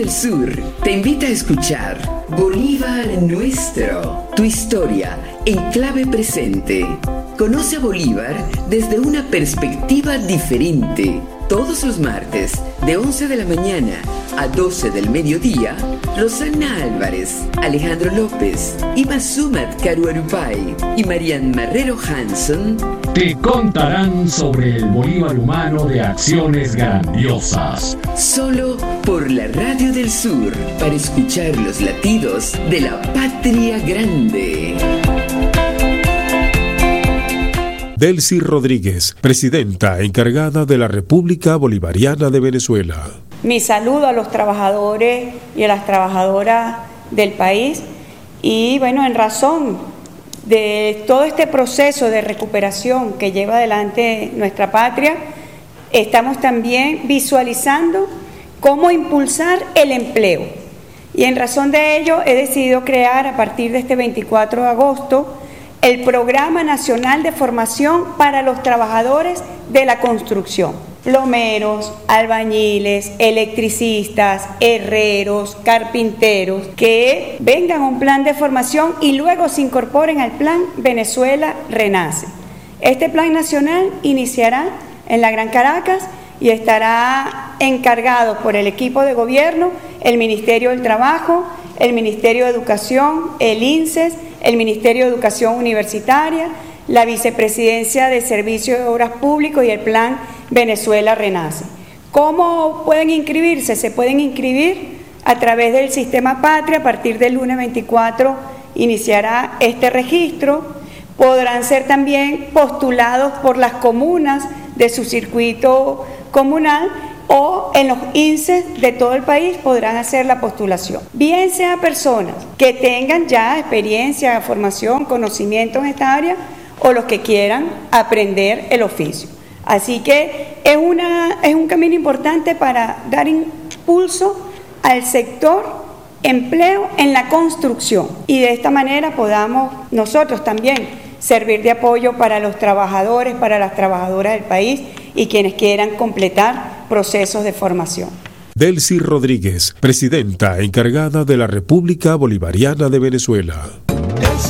del Sur te invita a escuchar Bolívar Nuestro, tu historia en clave presente. Conoce a Bolívar desde una perspectiva diferente. Todos los martes, de 11 de la mañana a 12 del mediodía, Rosana Álvarez, Alejandro López, Imasumat Caruarupay y Marian Marrero Hanson te contarán sobre el Bolívar humano de acciones grandiosas. Solo por la Radio del Sur, para escuchar los latidos de la patria grande. Delcy Rodríguez, presidenta encargada de la República Bolivariana de Venezuela. Mi saludo a los trabajadores y a las trabajadoras del país y bueno, en razón de todo este proceso de recuperación que lleva adelante nuestra patria, estamos también visualizando cómo impulsar el empleo. Y en razón de ello he decidido crear a partir de este 24 de agosto el Programa Nacional de Formación para los Trabajadores de la Construcción. Plomeros, albañiles, electricistas, herreros, carpinteros, que vengan a un plan de formación y luego se incorporen al plan Venezuela Renace. Este plan nacional iniciará en la Gran Caracas y estará encargado por el equipo de gobierno, el Ministerio del Trabajo, el Ministerio de Educación, el INSES, el Ministerio de Educación Universitaria, la Vicepresidencia de Servicios de Obras Públicas y el Plan Venezuela Renace. ¿Cómo pueden inscribirse? Se pueden inscribir a través del Sistema Patria. A partir del lunes 24 iniciará este registro. Podrán ser también postulados por las comunas de su circuito comunal o en los INSES de todo el país podrán hacer la postulación. Bien sea personas que tengan ya experiencia, formación, conocimiento en esta área o los que quieran aprender el oficio. Así que es un camino importante para dar impulso al sector empleo en la construcción y de esta manera podamos nosotros también servir de apoyo para los trabajadores, para las trabajadoras del país y quienes quieran completar procesos de formación. Delcy Rodríguez, presidenta encargada de la República Bolivariana de Venezuela.